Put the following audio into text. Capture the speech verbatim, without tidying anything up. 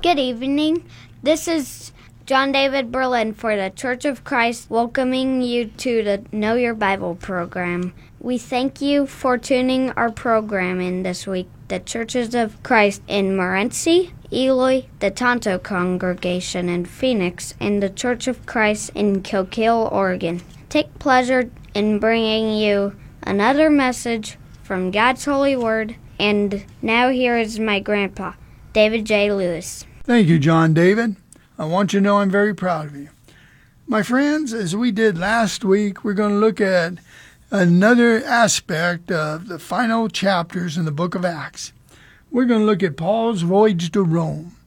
Good evening. This is John David Berlin for the Church of Christ, welcoming you to the Know Your Bible program. We thank you for tuning our program in this week. The Churches of Christ in Morenci, Eloy, the Tonto Congregation in Phoenix, and the Church of Christ in Coquille, Oregon. Take pleasure in bringing you another message from God's holy word. And now here is my grandpa, David J. Lewis. Thank you, John David. I want you to know I'm very proud of you. My friends, as we did last week, we're going to look at another aspect of the final chapters in the book of Acts. We're going to look at Paul's voyage to Rome.